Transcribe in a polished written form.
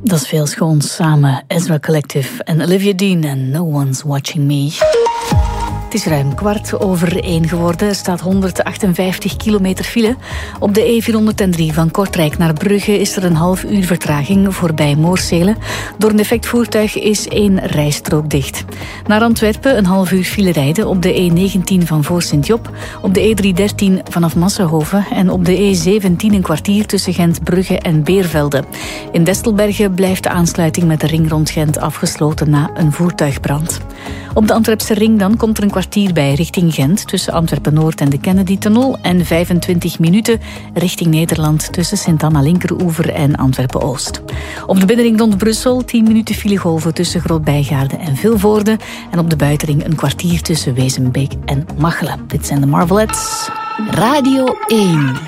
Dat is veel schoons samen. Ezra Collective en Olivia Dean en No One's Watching Me. Het is ruim 1:15 geworden. Er staat 158 kilometer file. Op de E403 van Kortrijk naar Brugge is er een half uur vertraging voorbij Moorsele. Door een defect voertuig is 1 rijstrook dicht. Naar Antwerpen een half uur file rijden op de E19 van voor Sint-Job, op de E313 vanaf Massenhoven en op de E17 een kwartier tussen Gent, Brugge en Beervelde. In Destelbergen blijft de aansluiting met de ring rond Gent afgesloten na een voertuigbrand. Op de Antwerpse ring dan komt er een kwartier bij richting Gent tussen Antwerpen-Noord en de Kennedy-tunnel en 25 minuten richting Nederland tussen Sint-Anna-Linkeroever en Antwerpen-Oost. Op de binnenring rond Brussel 10 minuten filegolven tussen Groot-Bijgaarden en Vilvoorde en op de buitenring een kwartier tussen Wezenbeek en Machelen. Dit zijn de Marvelettes. Radio 1.